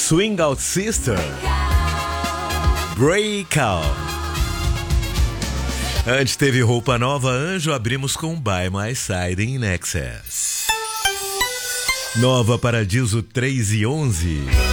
Swing Out Sister, Breakout. Antes teve Roupa Nova, Anjo, abrimos com By My Side in Excess. Nova Paradiso 3 e 11.